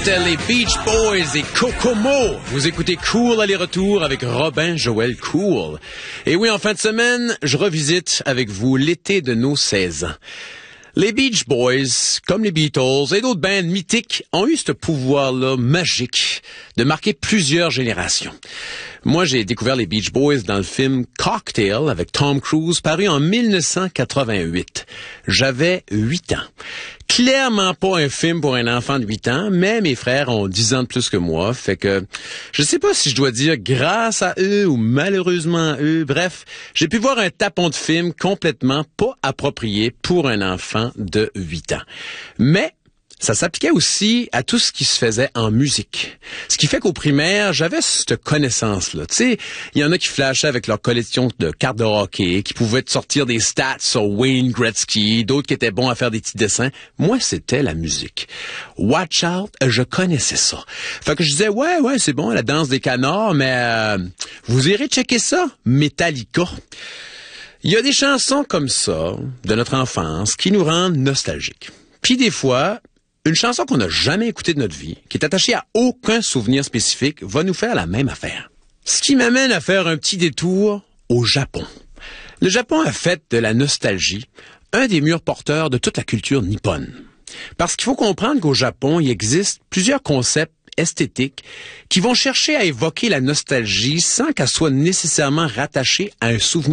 C'était les Beach Boys et Kokomo. Vous écoutez Cool aller-retour avec Robin Joël Cool. Et oui, en fin de semaine, je revisite avec vous l'été de nos 16 ans. Les Beach Boys, comme les Beatles et d'autres bands mythiques, ont eu ce pouvoir-là magique de marquer plusieurs générations. Moi, j'ai découvert les Beach Boys dans le film Cocktail avec Tom Cruise, paru en 1988. J'avais 8 ans. Clairement pas un film pour un enfant de 8 ans, mais mes frères ont 10 ans de plus que moi, fait que je sais pas si je dois dire grâce à eux ou malheureusement à eux. Bref, j'ai pu voir un tapon de film complètement pas approprié pour un enfant de 8 ans. Mais ça s'appliquait aussi à tout ce qui se faisait en musique. Ce qui fait qu'au primaire, j'avais cette connaissance-là. Tu sais, il y en a qui flashaient avec leur collection de cartes de hockey, qui pouvaient te sortir des stats sur Wayne Gretzky, d'autres qui étaient bons à faire des petits dessins. Moi, c'était la musique. Watch Out, je connaissais ça. Fait que je disais, ouais, c'est bon, la danse des canards, mais vous irez checker ça, Metallica. Il y a des chansons comme ça, de notre enfance, qui nous rendent nostalgiques. Puis des fois, une chanson qu'on n'a jamais écoutée de notre vie, qui est attachée à aucun souvenir spécifique, va nous faire la même affaire. Ce qui m'amène à faire un petit détour au Japon. Le Japon a fait de la nostalgie un des murs porteurs de toute la culture nippone. Parce qu'il faut comprendre qu'au Japon, il existe plusieurs concepts esthétiques qui vont chercher à évoquer la nostalgie sans qu'elle soit nécessairement rattachée à un souvenir